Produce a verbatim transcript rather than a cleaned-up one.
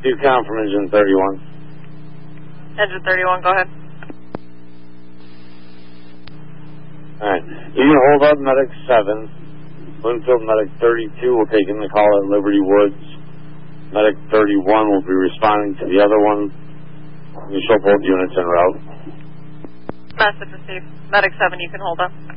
Steve Count from Engine thirty-one. Engine thirty-one, go ahead. Alright, you can hold up Medic seven. Winfield Medic thirty-two will take in the call at Liberty Woods. Medic thirty-one will be responding to the other one. You show both units en route. Message received. Medic seven, you can hold up.